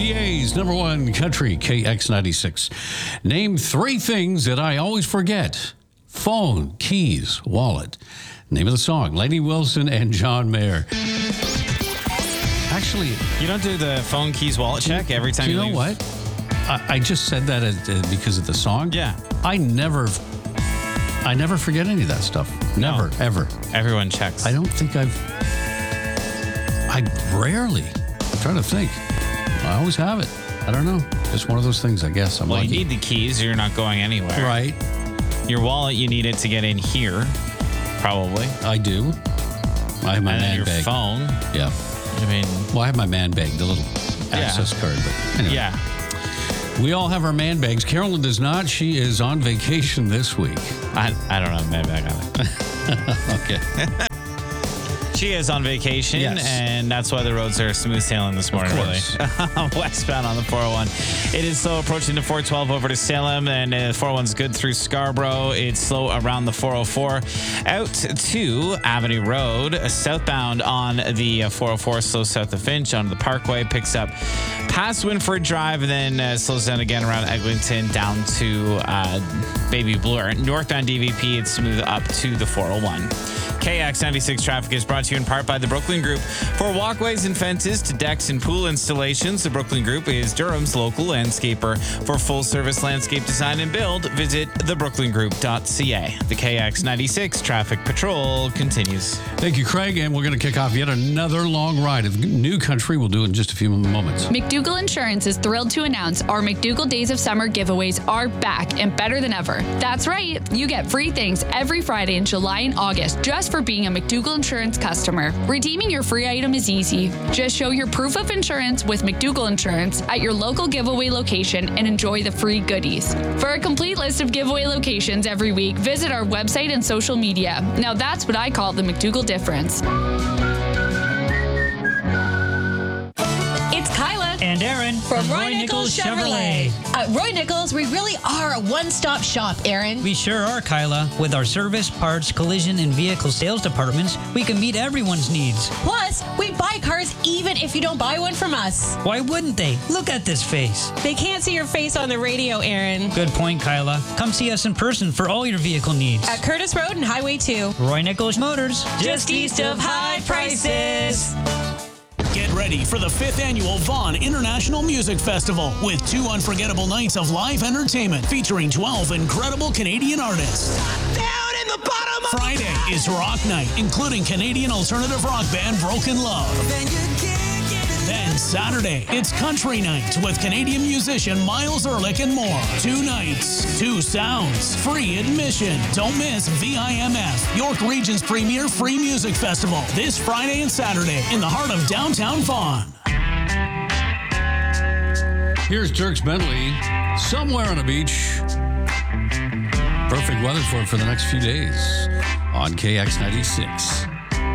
PA's number one country, KX96. Name three things that I always forget. Phone, keys, wallet. Name of the song, Lainey Wilson and John Mayer. Actually, you don't do the phone, keys, wallet check every time you leave? You know what? I just said that because of the song. Yeah. I never forget any of that stuff. Never, ever. Everyone checks. I don't think I rarely. I'm trying to think. I always have it. I don't know. Just one of those things, I guess. I'm lucky. You need the keys. You're not going anywhere. Right. Your wallet, you need it to get in here, probably. I do. I have my man your bag. Phone. Yeah. I mean. Well, I have my man bag, the little access card. But anyway. Yeah. We all have our man bags. Carolyn does not. She is on vacation this week. I don't have a man bag either. Okay. She is on vacation, and that's why the roads are smooth sailing this morning, really. Westbound on the 401. It is slow approaching the 412 over to Salem, and the 401's good through Scarborough. It's slow around the 404 out to Avenue Road. Southbound on the 404, slow south of Finch onto the Parkway. Picks up past Winford Drive, and then slows down again around Eglinton down to Baby Bloor. Northbound DVP, it's smooth up to the 401. KX96 traffic is brought to you in part by the Brooklyn Group. For walkways and fences to decks and pool installations, the Brooklyn Group is Durham's local landscaper. For full-service landscape design and build, visit thebrooklynGroup.ca. The KX96 traffic patrol continues. Thank you, Craig, and we're going to kick off yet another long ride of new country. We'll do it in just a few moments. McDougall Insurance is thrilled to announce our McDougall Days of Summer giveaways are back and better than ever. That's right. You get free things every Friday in July and August just for being a McDougall Insurance customer. Redeeming your free item is easy. Just show your proof of insurance with McDougall Insurance at your local giveaway location and enjoy the free goodies. For a complete list of giveaway locations every week, visit our website and social media. Now that's what I call the McDougall difference. It's Kyla and Aaron from Roy Nichols Chevrolet. At Roy Nichols, we really are a one-stop shop, Aaron. We sure are, Kyla. With our service, parts, collision, and vehicle sales departments, we can meet everyone's needs. Plus, we buy cars even if you don't buy one from us. Why wouldn't they? Look at this face. They can't see your face on the radio, Aaron. Good point, Kyla. Come see us in person for all your vehicle needs. At Curtis Road and Highway 2. Roy Nichols Motors. Just east of high prices. Get ready for the 5th annual Vaughan International Music Festival with 2 unforgettable nights of live entertainment featuring 12 incredible Canadian artists. Down in the bottom of Friday is Rock Night, including Canadian alternative rock band Broken Love. Then Saturday, it's Country Night with Canadian musician Miles Ehrlich and more. 2 nights, 2 sounds, free admission. Don't miss VIMF, York Region's premier free music festival, this Friday and Saturday in the heart of downtown Vaughan. Here's Dierks Bentley, somewhere on a beach. Perfect weather for it for the next few days on KX96.